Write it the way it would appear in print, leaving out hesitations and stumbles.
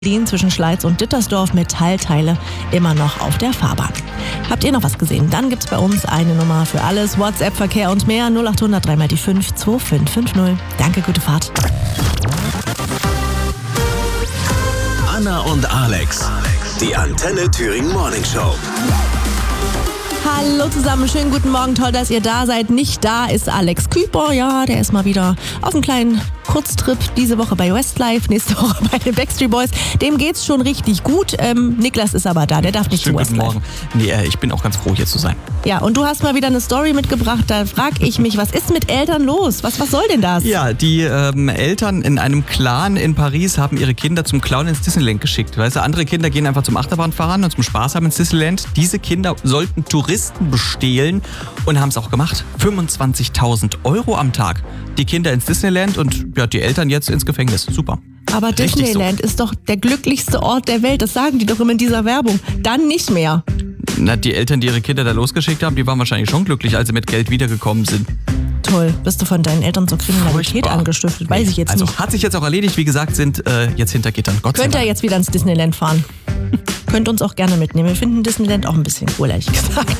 Zwischen Schleiz und Dittersdorf Metallteile immer noch auf der Fahrbahn. Habt ihr noch was gesehen? Dann gibt's bei uns eine Nummer für alles. WhatsApp, Verkehr und mehr. 0800 3 mal die 5 2550. Danke, gute Fahrt. Anna und Alex, die Antenne Thüringen Morning Show. Hallo zusammen, schönen guten Morgen, toll, dass ihr da seid. Nicht da ist Alex Küper, ja, der ist mal wieder auf einem kleinen Kurztrip, diese Woche bei Westlife, nächste Woche bei den Backstreet Boys. Dem geht's schon richtig gut. Niklas ist aber da, der darf nicht zu Westlife. Guten Morgen. Nee, ich bin auch ganz froh, hier zu sein. Ja, und du hast mal wieder eine Story mitgebracht, da frag ich mich, was ist mit Eltern los? Was soll denn das? Ja, die Eltern in einem Clan in Paris haben ihre Kinder zum Clown ins Disneyland geschickt. Weißt du, andere Kinder gehen einfach zum Achterbahnfahren und zum Spaß haben ins Disneyland. Diese Kinder sollten Touristen bestehlen und haben es auch gemacht. 25.000 € am Tag. Die Kinder ins Disneyland und ja, die Eltern jetzt ins Gefängnis. Super. Aber Richtig Disneyland ist doch der glücklichste Ort der Welt. Das sagen die doch immer in dieser Werbung. Dann nicht mehr. Na, die Eltern, die ihre Kinder da losgeschickt haben, die waren wahrscheinlich schon glücklich, als sie mit Geld wiedergekommen sind. Toll. Bist du von deinen Eltern zur Kriminalität Furchtbar. angestiftet? Weiß ich jetzt nicht. Also hat sich jetzt auch erledigt. Wie gesagt, sind jetzt hinter Gittern. Gott sei Könnt ihr Dank. jetzt wieder ins Disneyland fahren? Könnt uns auch gerne mitnehmen. Wir finden Disneyland auch ein bisschen cool, ehrlich gesagt.